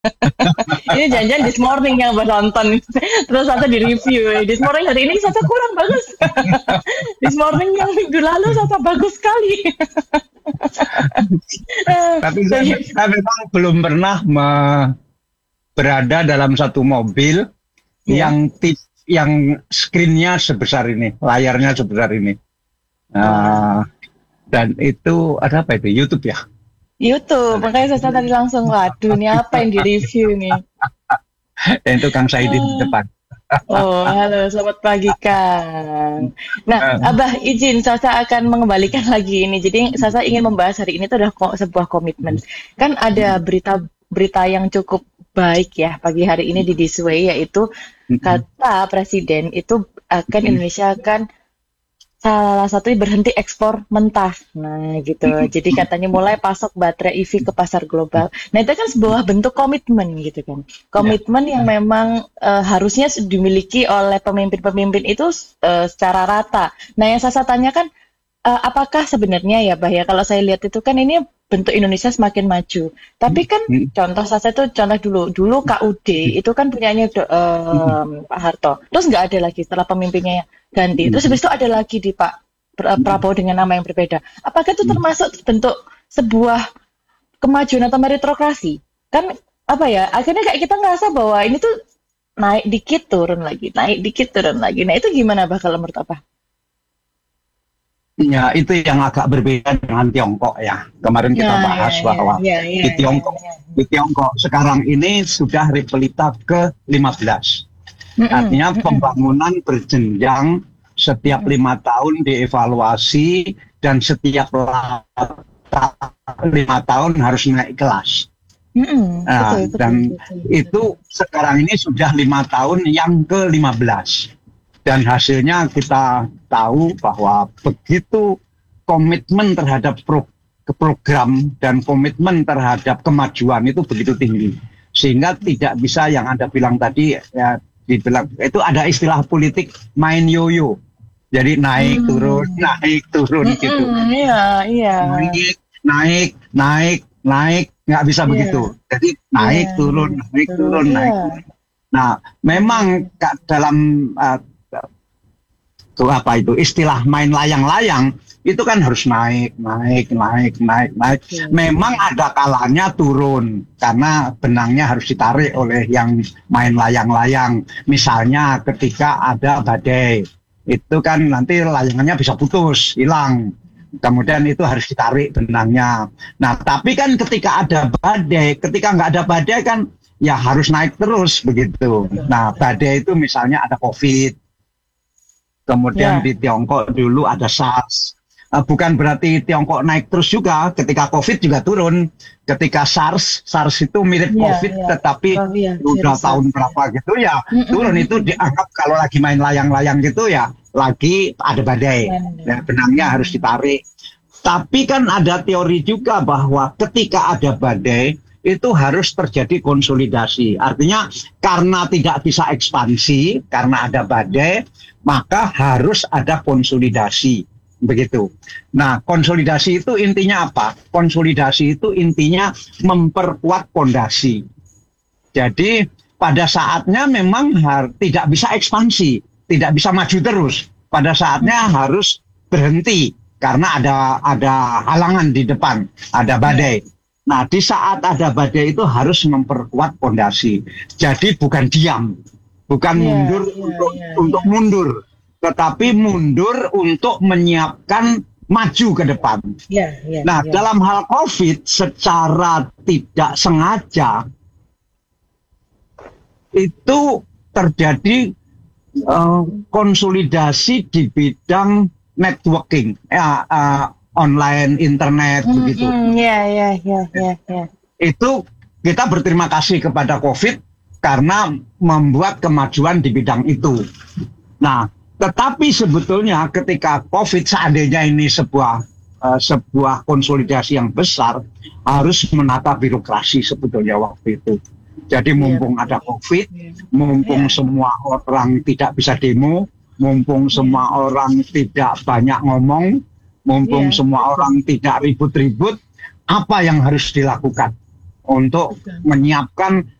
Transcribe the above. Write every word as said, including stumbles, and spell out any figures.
Ini jangan-jangan This Morning yang nonton. Terus Sasa di review. This Morning hari ini Sasa kurang bagus. This Morning yang minggu lalu Sasa bagus sekali. Tapi saya, saya memang belum pernah me- berada dalam satu mobil Ya. yang tip, yang screen-nya sebesar ini, layarnya sebesar ini. Nah, dan itu ada apa itu? YouTube ya? YouTube, makanya Sasa tadi langsung, waduh ini apa yang di review nih. Dan itu Kang Saidi di depan. Oh, halo, selamat pagi Kang. Nah, Abah izin Sasa akan mengembalikan lagi ini. Jadi Sasa ingin membahas hari ini itu adalah ko- sebuah komitmen. Kan ada berita-berita yang cukup baik ya pagi hari ini di This Way, yaitu kata Presiden itu akan Indonesia akan salah satu berhenti ekspor mentah. Nah, gitu. Jadi katanya mulai pasok baterai E V ke pasar global. Nah, itu kan sebuah bentuk komitmen gitu kan. Komitmen yang memang eh, harusnya dimiliki oleh pemimpin-pemimpin itu eh, secara rata. Nah, yang saya tanyakan eh, apakah sebenarnya ya, Bah ya, kalau saya lihat itu kan ini bentuk Indonesia semakin maju. Tapi kan contoh saya itu contoh dulu, dulu K U D itu kan punyanya do- em, Pak Harto. Terus nggak ada lagi setelah pemimpinnya ganti. Terus habis itu ada lagi di Pak Pra- Prabowo dengan nama yang berbeda. Apakah itu termasuk bentuk sebuah kemajuan atau meritokrasi? Kan apa ya? Akhirnya kayak kita ngerasa bahwa ini tuh naik dikit turun lagi, naik dikit turun lagi. Nah, itu gimana Bah kalau menurut apa? Ya, itu yang agak berbeda dengan Tiongkok ya. Kemarin kita Ya, bahas ya, bahwa ya, ya, di ya, Tiongkok, ya. di Tiongkok sekarang ini sudah repelita ke lima belas. Mm-mm, Artinya mm-mm. pembangunan berjenjang, setiap lima tahun dievaluasi dan setiap la- ta- lima tahun harus naik kelas. Mm-mm, Nah, betul, betul, dan betul, itu sekarang ini sudah lima tahun yang ke lima belas. Dan hasilnya kita tahu bahwa begitu komitmen terhadap pro- ke program dan komitmen terhadap kemajuan itu begitu tinggi. Sehingga tidak bisa yang Anda bilang tadi, ya, dibilang, itu ada istilah politik main yoyo. Jadi naik turun, Hmm. naik turun gitu. Mm-mm, iya, iya, Naik, naik, naik, naik, nggak bisa iya, begitu. Jadi iya, naik turun, iya, naik betul, turun, naik. iya, Nah, memang Kak, dalam uh, itu apa itu istilah main layang-layang itu kan harus naik, naik, naik, naik, naik. betul. Memang ada kalanya turun karena benangnya harus ditarik oleh yang main layang-layang. Misalnya ketika ada badai, itu kan nanti layangannya bisa putus, hilang. Kemudian itu harus ditarik benangnya. Nah, tapi kan ketika ada badai, ketika nggak ada badai kan ya harus naik terus begitu. Nah, badai itu misalnya ada COVID. Kemudian Ya, di Tiongkok dulu ada SARS. Eh, Bukan berarti Tiongkok naik terus juga. Ketika COVID juga turun. Ketika SARS, SARS itu mirip iya, COVID, iya. tetapi Oh iya, udah virus tahun SARS. berapa gitu ya Mm-mm, turun. Itu mm-mm. dianggap kalau lagi main layang-layang gitu ya lagi ada badai. Mana? Dan benangnya harus ditarik. Tapi kan ada teori juga bahwa ketika ada badai itu harus terjadi konsolidasi. Artinya karena tidak bisa ekspansi, karena ada badai, maka harus ada konsolidasi. Begitu. Nah, konsolidasi itu intinya apa? Konsolidasi itu intinya memperkuat fondasi. Jadi pada saatnya memang har- tidak bisa ekspansi, tidak bisa maju terus. Pada saatnya harus berhenti karena ada ada halangan di depan, ada badai. Nah, di saat ada badai itu harus memperkuat fondasi. Jadi bukan diam, bukan Iya, mundur iya, untuk iya, untuk iya. mundur, tetapi mundur untuk menyiapkan maju ke depan. Iya, iya, Nah, iya. dalam hal COVID secara tidak sengaja itu terjadi eh, konsolidasi di bidang networking, ya, eh, online, internet, begitu. Mm-mm, iya, iya, iya, iya, iya. Itu kita berterima kasih kepada COVID karena membuat kemajuan di bidang itu. Nah, tetapi sebetulnya ketika COVID seandainya ini sebuah eh, sebuah konsolidasi yang besar, harus menata birokrasi sebetulnya waktu itu. Jadi Iya, mumpung betul. ada COVID, Iya, mumpung iya, semua orang tidak bisa demo, mumpung iya, semua orang tidak banyak ngomong, mumpung iya, semua betul. orang tidak ribut-ribut, apa yang harus dilakukan? untuk menyiapkan